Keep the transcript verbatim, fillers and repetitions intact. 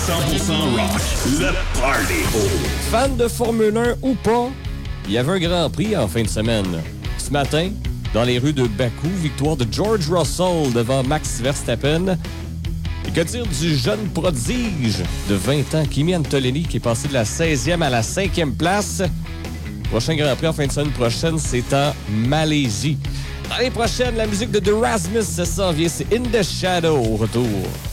cent pour cent rock, le party. Fan de Formule un ou pas, il y avait un Grand Prix en fin de semaine. Ce matin, dans les rues de Bakou, victoire de George Russell devant Max Verstappen. Et que dire du jeune prodige de vingt ans, Kimi Antonelli, qui est passé de la seizième à la cinquième place. Prochain Grand Prix en fin de semaine prochaine, c'est en Malaisie. Dans les prochaines, la musique de The Rasmus, ça s'en vient, c'est In the Shadow au retour.